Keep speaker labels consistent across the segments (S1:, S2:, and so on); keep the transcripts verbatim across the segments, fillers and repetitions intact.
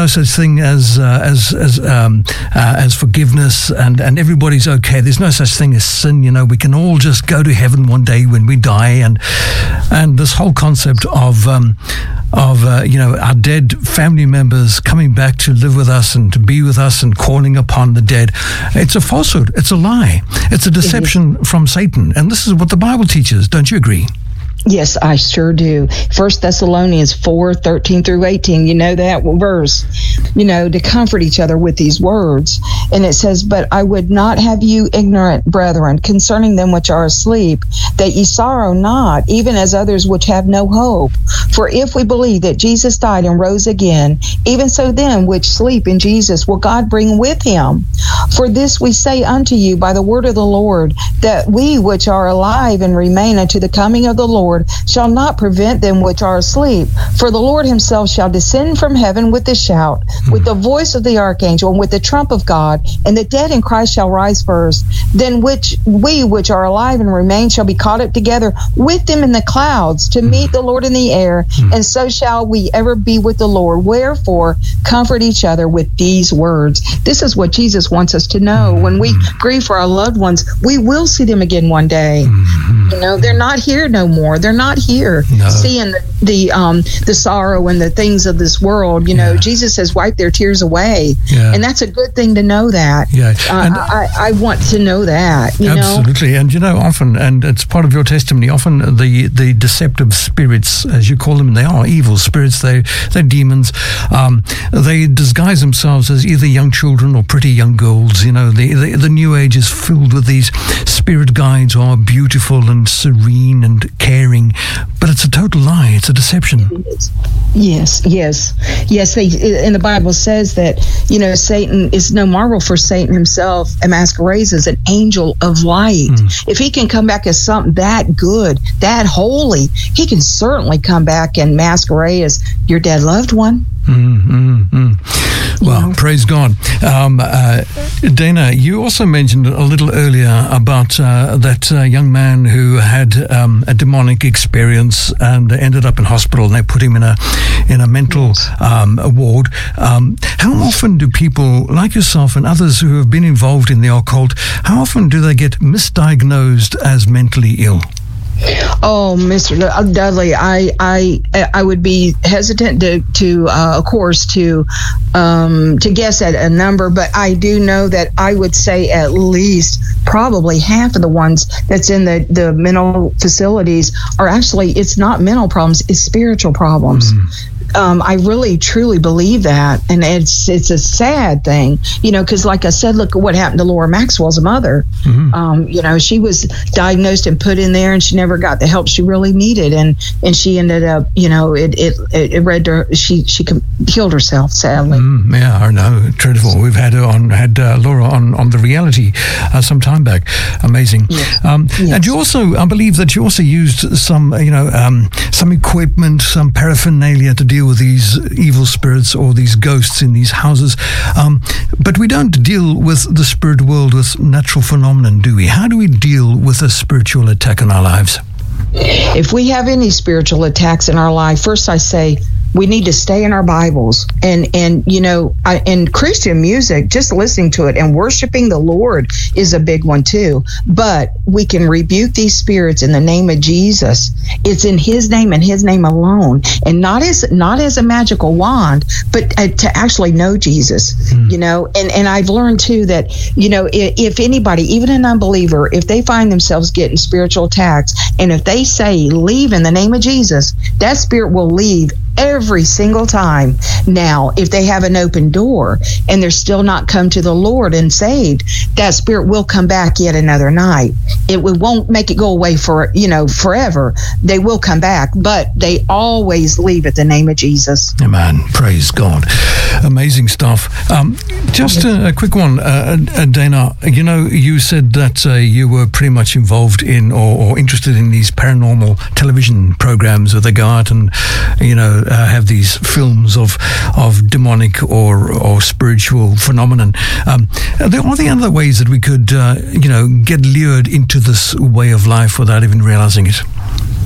S1: no such thing as uh, as as um, uh, as forgiveness, and, and everybody's okay. There's no such thing as sin. You know, we can all just go to heaven one day when we die, and and this whole concept of um, of uh, you know, our dead family members coming back to live with us and to be with us and calling upon the dead. It's a falsehood. It's a lie. It's a deception mm-hmm. from Satan, and this is what the Bible teaches. Don't you agree?
S2: Yes, I sure do. First Thessalonians four, thirteen through eighteen, you know that verse, you know, to comfort each other with these words. And it says, but I would not have you ignorant, brethren, concerning them which are asleep, that ye sorrow not, even as others which have no hope. For if we believe that Jesus died and rose again, even so them which sleep in Jesus will God bring with him. For this we say unto you by the word of the Lord, that we which are alive and remain unto the coming of the Lord shall not prevent them which are asleep. For the Lord himself shall descend from heaven with a shout, with the voice of the archangel, and with the trump of God, and the dead in Christ shall rise first. Then which we which are alive and remain shall be caught up together with them in the clouds to meet the Lord in the air, and so shall we ever be with the Lord. Wherefore, comfort each other with these words. This is what Jesus wants us to know. When we grieve for our loved ones, we will see them again one day. You know, they're not here no more. They're not here no. seeing the the, um, the sorrow and the things of this world. You know, yeah. Jesus has wiped their tears away, yeah. and that's a good thing to know that.
S1: Yeah,
S2: uh, and I, I want to know that. You
S1: absolutely,
S2: know?
S1: And you know, often, and it's part of your testimony. Often, the the deceptive spirits, as you call them, they are evil spirits. They they're demons. Um, they disguise themselves as either young children or pretty young girls. You know, the, the the New Age is filled with these spirit guides who are beautiful and serene and caring, but it's a total lie. It's a deception.
S2: Yes, yes, yes. They, and the Bible says that, you know, Satan is no marvel, for Satan himself masquerades as an angel of light. Mm. If he can come back as something that good, that holy, he can certainly come back and masquerade as your dead loved one.
S1: Mm, mm, mm. Well, yeah. Praise God. Um, uh, Dana, you also mentioned a little earlier about uh, that uh, young man who had um, a demonic experience and ended up in hospital, and they put him in a in a mental um, ward. Um, how often do people like yourself and others who have been involved in the occult, how often do they get misdiagnosed as mentally ill?
S2: Oh, Mister Dudley, I I I would be hesitant to to uh, of course to um, to guess at a number, but I do know that I would say at least probably half of the ones that's in the, the mental facilities are actually, it's not mental problems, it's spiritual problems. Mm. Um, I really, truly believe that, and it's it's a sad thing, you know, because like I said, look at what happened to Laura Maxwell's mother. Mm-hmm. Um, you know, she was diagnosed and put in there, and she never got the help she really needed, and, and she ended up, you know, it it it read to her, she she killed herself, sadly.
S1: Mm, yeah, I know, dreadful. We've had her on had uh, Laura on on the reality uh, some time back. Amazing. Yes. Um, yes. And you also, I believe that you also used some, you know, um, some equipment, some paraphernalia to deal with these evil spirits or these ghosts in these houses. Um, but we don't deal with the spirit world with natural phenomenon, do we? How do we deal with a spiritual attack in our lives?
S2: If we have any spiritual attacks in our life, first I say we need to stay in our Bibles, and and you know, I, and Christian music, just listening to it and worshiping the Lord is a big one too. But we can rebuke these spirits in the name of Jesus. It's in His name and His name alone, and not as not as a magical wand, but uh, to actually know Jesus. Mm. You know, and and I've learned too that, you know, if, if anybody, even an unbeliever, if they find themselves getting spiritual attacks, and if they say leave in the name of Jesus, that spirit will leave every single time. Now, if they have an open door and they're still not come to the Lord and saved, that spirit will come back yet another night. It won't make it go away for, you know, forever. They will come back, but they always leave at the name of Jesus.
S1: Amen. Praise God. Amazing stuff. Um, just a, a quick one, uh, uh, Dana. You know, you said that uh, you were pretty much involved in or, or interested in these paranormal television programs where they go out and, you know, Uh, have these films of of demonic or or spiritual phenomenon. Um, are there, are there other ways that we could, uh, you know, get lured into this way of life without even realizing it?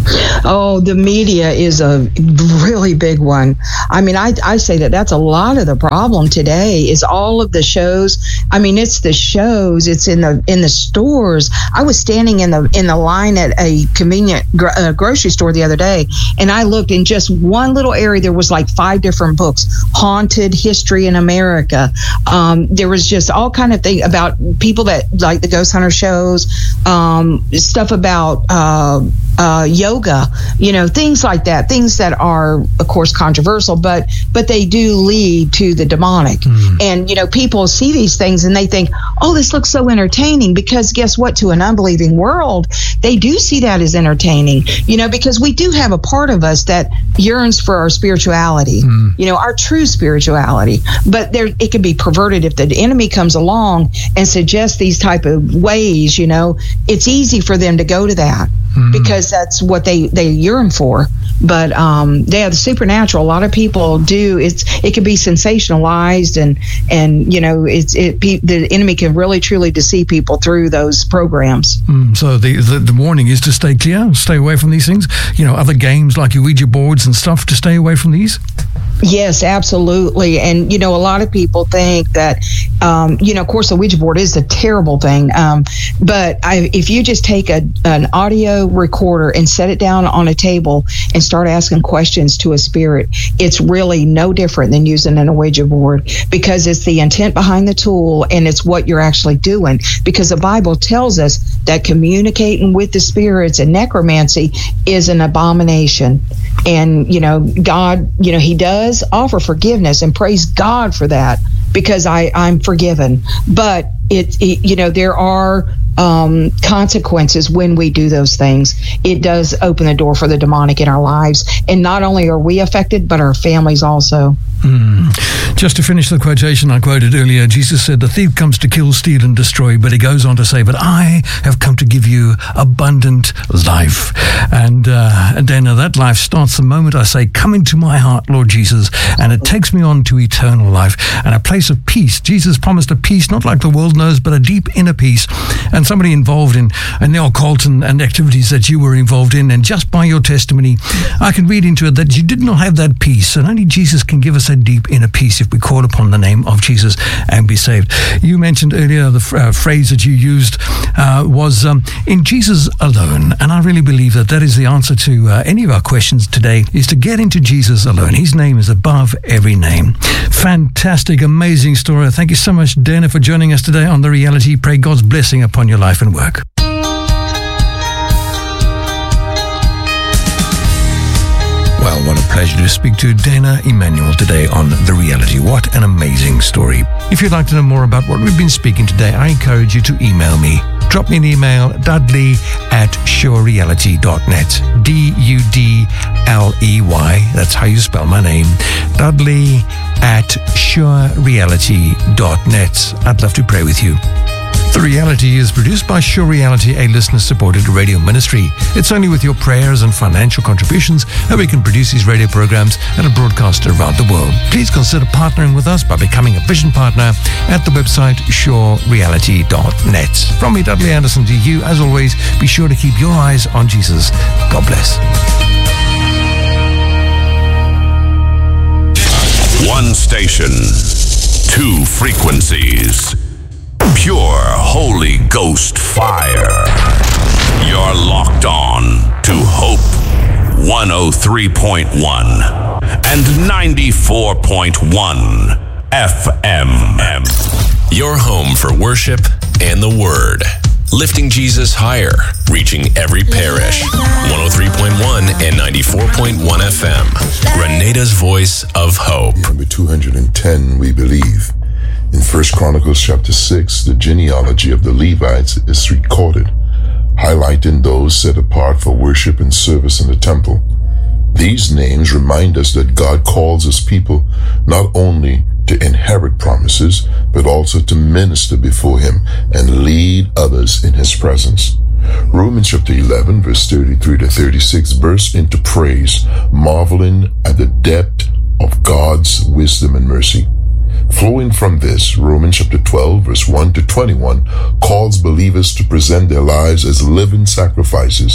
S2: Oh, the media is a really big one. I mean, I, I say that that's a lot of the problem today is all of the shows. I mean, it's the shows. It's in the in the stores. I was standing in the in the line at a convenient gro- uh, grocery store the other day, and I looked in just one little area. There was like five different books: Haunted History in America. Um, there was just all kind of thing about people that like the ghost hunter shows, um, stuff about uh, uh, yoga, you know, things like that. Things that are, of course, controversial, but but they do lead to the demonic. Mm. And you know, people see these things and they think, oh, this looks so entertaining. Because guess what? To an unbelieving world, they do see that as entertaining. You know, because we do have a part of us that yearns for our spirituality. Mm. You know, our true spirituality. But there, it can be perverted if the enemy comes along and suggests these type of ways. You know, it's easy for them to go to that. Mm-hmm. Because that's what they, they yearn for. But um, yeah, the supernatural, a lot of people do. It's it can be sensationalized, and and you know, it's it the enemy can really truly deceive people through those programs.
S1: Mm, so the, the the warning is to stay clear, stay away from these things. You know, other games like your Ouija boards and stuff, to stay away from these.
S2: Yes, absolutely. And, you know, a lot of people think that, um, you know, of course, the Ouija board is a terrible thing. Um, but I, if you just take a, an audio recorder and set it down on a table and start asking questions to a spirit, it's really no different than using an Ouija board, because it's the intent behind the tool and it's what you're actually doing. Because the Bible tells us that communicating with the spirits and necromancy is an abomination. And, you know, God, you know, he does offer forgiveness, and praise God for that, because I, I'm forgiven. But it, it you know, there are um, consequences when we do those things. It does open the door for the demonic in our lives. And not only are we affected, but our families also.
S1: Mm. Just to finish the quotation I quoted earlier, Jesus said, the thief comes to kill, steal, and destroy, but he goes on to say, but I have come to give you abundant life. And uh, Dana, that life starts the moment I say, come into my heart, Lord Jesus, and it takes me on to eternal life and a place of peace. Jesus promised a peace, not like the world knows, but a deep inner peace. And somebody involved in, in the occult and, and activities that you were involved in, and just by your testimony, I can read into it that you did not have that peace, and only Jesus can give us a deep inner peace if we call upon the name of Jesus and be saved. You mentioned earlier the uh, phrase that you used uh, was um, in Jesus alone, and I really believe that that is the answer to uh, any of our questions today, is to get into Jesus alone. His name is above every name. Fantastic, amazing story. Thank you so much, Dana, for joining us today on The Reality. Pray God's blessing upon your life and work. Well, what a pleasure to speak to Dana Emanuel today on The Reality. What an amazing story. If you'd like to know more about what we've been speaking today, I encourage you to email me. Drop me an email, dudley at sure reality dot net. D U D L E Y. That's how you spell my name. Dudley at sure reality dot net. I'd love to pray with you. The Reality is produced by Sure Reality, a listener-supported radio ministry. It's only with your prayers and financial contributions that we can produce these radio programs and are broadcast around the world. Please consider partnering with us by becoming a vision partner at the website sure reality dot net. From me, Dudley Anderson, to you, as always, be sure to keep your eyes on Jesus. God bless.
S3: One station, two frequencies. Pure Holy Ghost fire. You're locked on to Hope one oh three point one and ninety-four point one F M.
S4: Your home for worship and the Word. Lifting Jesus higher, reaching every parish. one oh three point one and ninety-four point one F M. Grenada's Voice of Hope.
S5: Number two hundred ten, we believe. In First Chronicles chapter six, the genealogy of the Levites is recorded, highlighting those set apart for worship and service in the temple. These names remind us that God calls his people not only to inherit promises, but also to minister before him and lead others in his presence. Romans chapter eleven, verse thirty-three to thirty-six bursts into praise, marveling at the depth of God's wisdom and mercy. Flowing from this, Romans chapter twelve, verse one to twenty-one calls believers to present their lives as living sacrifices,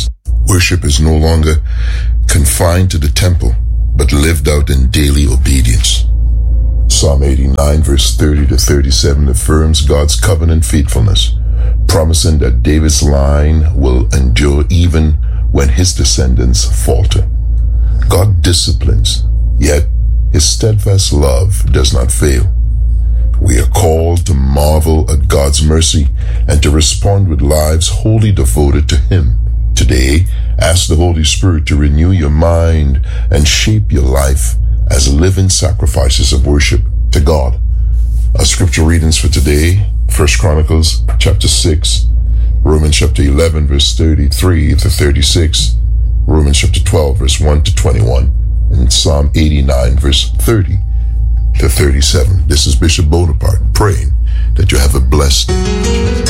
S5: Worship is no longer confined to the temple, but lived out in daily obedience. Psalm eighty-nine, verse thirty to thirty-seven affirms God's covenant faithfulness, promising that David's line will endure even when his descendants falter. God disciplines, yet his steadfast love does not fail. We are called to marvel at God's mercy and to respond with lives wholly devoted to Him. Today, ask the Holy Spirit to renew your mind and shape your life as living sacrifices of worship to God. Our scripture readings for today, First Chronicles chapter six, Romans chapter eleven, verse thirty-three to thirty-six, Romans chapter twelve, verse one to twenty-one, and Psalm eighty-nine, verse thirty to thirty-seven. This is Bishop Bonaparte praying that you have a blessed day.